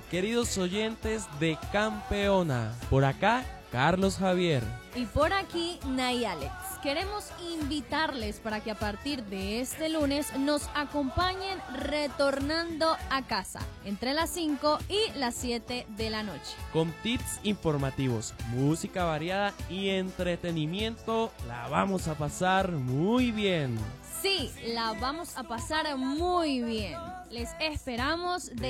queridos oyentes de Campeona. Por acá, Carlos Javier. Y por aquí, Nay Alex. Queremos invitarles para que a partir de este lunes nos acompañen retornando a casa entre las 5 y las 7 de la noche. Con tips informativos, música variada y entretenimiento, la vamos a pasar muy bien. Sí, la vamos a pasar muy bien. Les esperamos